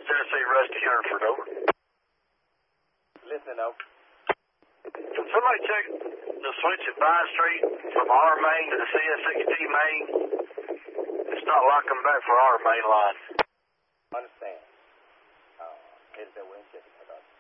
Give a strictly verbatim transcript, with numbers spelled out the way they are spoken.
Tennessee Rusty Hereford, over. Listening, over. Can somebody check the switch at Vine Street from our main to the C S six T main? It's not locking back for our main line. Understand. Uh, here's that wind check.